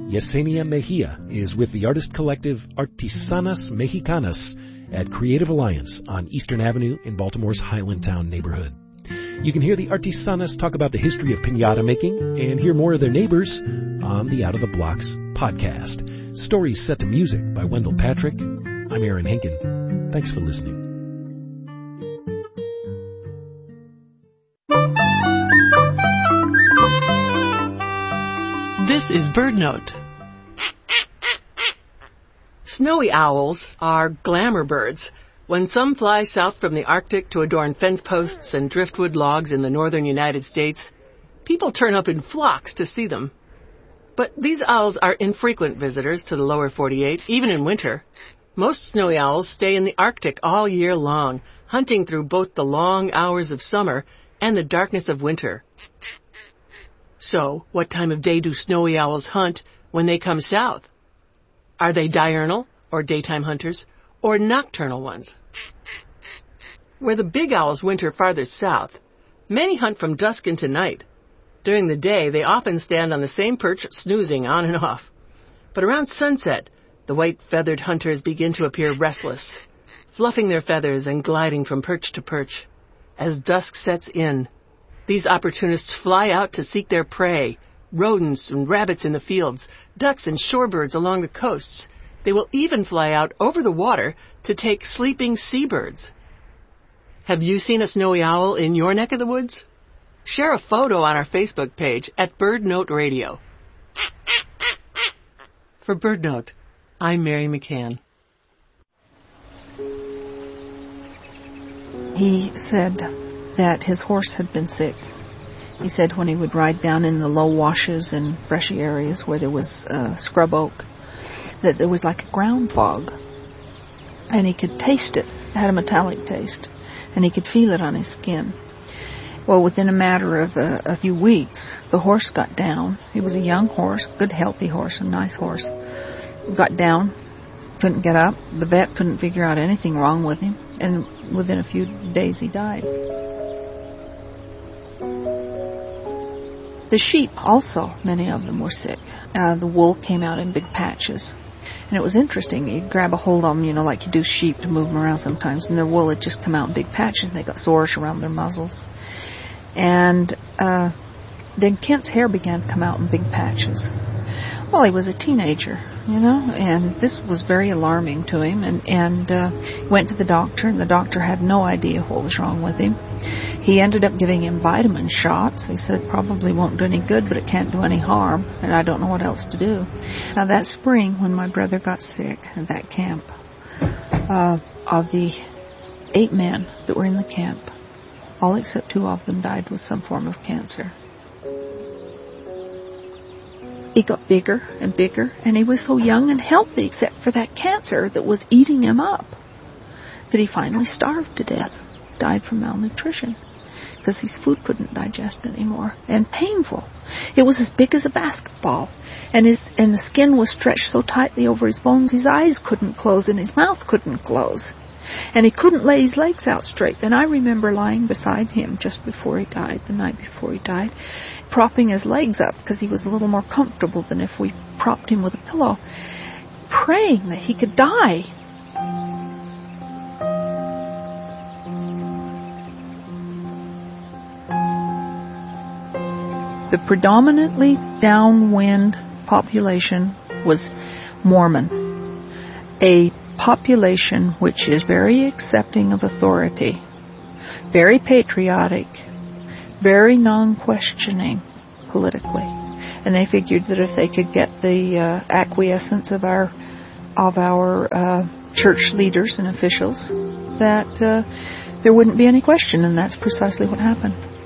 Yesenia Mejia is with the artist collective Artisanas Mexicanas at Creative Alliance on Eastern Avenue in Baltimore's Highlandtown neighborhood. You can hear the Artisanas talk about the history of piñata making and hear more of their neighbors on the Out of the Blocks podcast. Stories set to music by Wendell Patrick. I'm Aaron Henkin. Thanks for listening. This is BirdNote. Snowy owls are glamour birds. When some fly south from the Arctic to adorn fence posts and driftwood logs in the northern United States, people turn up in flocks to see them. But these owls are infrequent visitors to the lower 48, even in winter. Most snowy owls stay in the Arctic all year long, hunting through both the long hours of summer and the darkness of winter. So, what time of day do snowy owls hunt when they come south? Are they diurnal, or daytime hunters, or nocturnal ones? Where the big owls winter farther south, many hunt from dusk into night. During the day, they often stand on the same perch, snoozing on and off. But around sunset, the white-feathered hunters begin to appear restless, fluffing their feathers and gliding from perch to perch. As dusk sets in, these opportunists fly out to seek their prey, rodents and rabbits in the fields, ducks and shorebirds along the coasts. They will even fly out over the water to take sleeping seabirds. Have you seen a snowy owl in your neck of the woods? Share a photo on our Facebook page at BirdNote Radio. For BirdNote, I'm Mary McCann. He said that his horse had been sick. He said when he would ride down in the low washes and brushy areas where there was scrub oak, that there was like a ground fog. And he could taste it. It had a metallic taste. And he could feel it on his skin. Well, within a matter of a few weeks, the horse got down. He was a young horse, good healthy horse, a nice horse. Got down, couldn't get up. The vet couldn't figure out anything wrong with him. And within a few days he died. The sheep also, many of them were sick. The wool came out in big patches. And it was interesting. You'd grab a hold of them, like you do sheep to move them around sometimes, and their wool would just come out in big patches, and they got sores around their muzzles. And then Kent's hair began to come out in big patches. Well, he was a teenager, and this was very alarming to him, and went to the doctor, and the doctor had no idea what was wrong with him. He ended up giving him vitamin shots. He said probably won't do any good, but it can't do any harm, and I don't know what else to do. Now, that spring, when my brother got sick at that camp, of the 8 men that were in the camp, all except 2 of them died with some form of cancer. He got bigger and bigger, and he was so young and healthy, except for that cancer that was eating him up, that he finally starved to death, died from malnutrition, because his food couldn't digest anymore, and painful. It was as big as a basketball, and the skin was stretched so tightly over his bones, his eyes couldn't close, and his mouth couldn't close. And he couldn't lay his legs out straight. And I remember lying beside him just before he died, the night before he died, propping his legs up because he was a little more comfortable than if we propped him with a pillow, praying that he could die. The predominantly downwind population was Mormon, a population which is very accepting of authority, very patriotic, very non-questioning politically. And they figured that if they could get the acquiescence of our church leaders and officials, that there wouldn't be any question, and that's precisely what happened.